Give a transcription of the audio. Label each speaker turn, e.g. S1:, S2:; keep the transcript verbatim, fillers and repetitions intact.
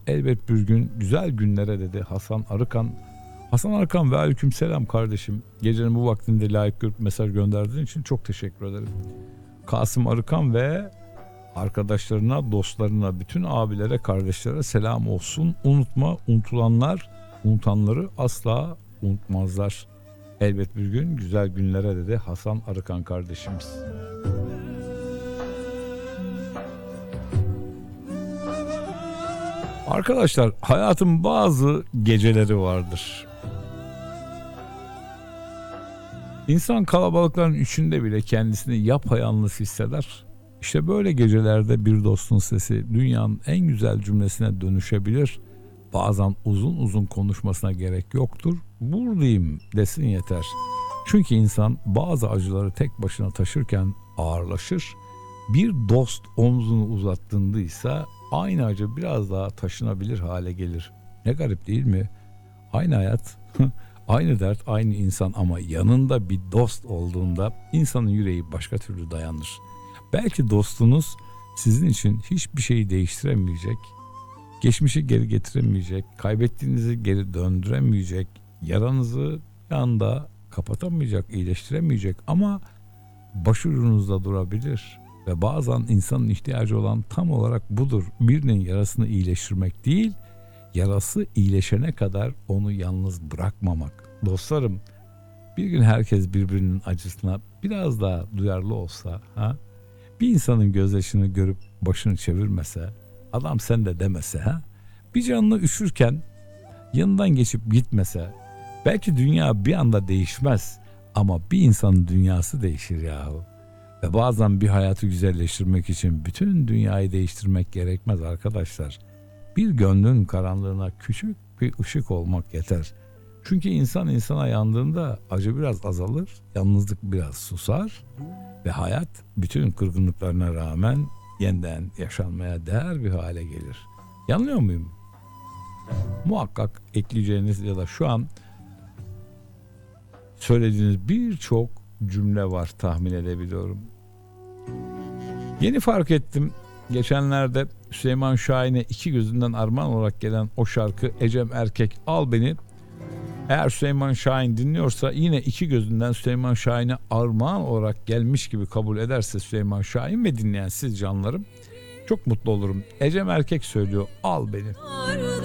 S1: elbet bir gün güzel günlere dedi Hasan Arıkan. Hasan Arıkan ve aleykümselam kardeşim. Gecenin bu vaktinde layık görüp mesaj gönderdiğin için çok teşekkür ederim. Kasım Arıkan ve arkadaşlarına, dostlarına, bütün abilere, kardeşlere selam olsun. Unutma, unutulanlar, unutanları asla unutmazlar. Elbet bir gün güzel günlere dedi Hasan Arıkan kardeşimiz. Arkadaşlar, hayatın bazı geceleri vardır. İnsan kalabalıkların içinde bile kendisini yapayalnız hisseder. İşte böyle gecelerde bir dostun sesi dünyanın en güzel cümlesine dönüşebilir. Bazen uzun uzun konuşmasına gerek yoktur. Buradayım desin yeter. Çünkü insan bazı acıları tek başına taşırken ağırlaşır. Bir dost omzunu uzattığında ise aynı acı biraz daha taşınabilir hale gelir. Ne garip değil mi? Aynı hayat, aynı dert, aynı insan ama yanında bir dost olduğunda insanın yüreği başka türlü dayanır. Belki dostunuz sizin için hiçbir şeyi değiştiremeyecek, geçmişi geri getiremeyecek, kaybettiğinizi geri döndüremeyecek, yaranızı bir anda kapatamayacak, iyileştiremeyecek ama başucunuzda durabilir. Ve bazen insanın ihtiyacı olan tam olarak budur. Birinin yarasını iyileştirmek değil, yarası iyileşene kadar onu yalnız bırakmamak. Dostlarım, bir gün herkes birbirinin acısına biraz daha duyarlı olsa, ha? Bir insanın gözyaşını görüp başını çevirmese, adam sen de demese, ha? Bir canlı üşürken yanından geçip gitmese, belki dünya bir anda değişmez ama bir insanın dünyası değişir yahu. Ve bazen bir hayatı güzelleştirmek için bütün dünyayı değiştirmek gerekmez arkadaşlar. Bir gönlün karanlığına küçük bir ışık olmak yeter. Çünkü insan insana yandığında acı biraz azalır, yalnızlık biraz susar ve hayat bütün kırgınlıklarına rağmen yeniden yaşanmaya değer bir hale gelir. Yanılıyor muyum? Muhakkak ekleyeceğiniz ya da şu an söylediğiniz birçok cümle var tahmin edebiliyorum. Yeni fark ettim. Geçenlerde Süleyman Şahin'e iki gözünden armağan olarak gelen o şarkı Ecem Erkek Al Beni. Eğer Süleyman Şahin dinliyorsa yine iki gözünden Süleyman Şahin'e armağan olarak gelmiş gibi kabul ederse Süleyman Şahin ve dinleyen siz canlarım çok mutlu olurum. Ecem Erkek söylüyor Al Beni.